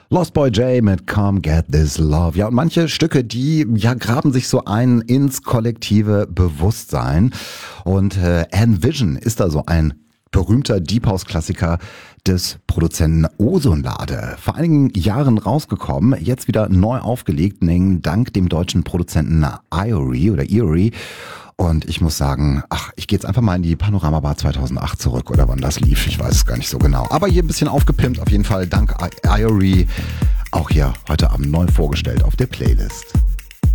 Lost Boy J mit Come Get This Love. Ja, und manche Stücke, die graben sich so ein ins kollektive Bewusstsein. Und Envision ist da so ein berühmter Deep House Klassiker des Produzenten Ozonlade. Vor einigen Jahren rausgekommen, jetzt wieder neu aufgelegt, dank dem deutschen Produzenten Iori. Und ich muss sagen, ich gehe jetzt einfach mal in die Panorama Bar 2008 zurück oder wann das lief, ich weiß es gar nicht so genau. Aber hier ein bisschen aufgepimpt auf jeden Fall, dank Iori. Auch hier heute Abend neu vorgestellt auf der Playlist.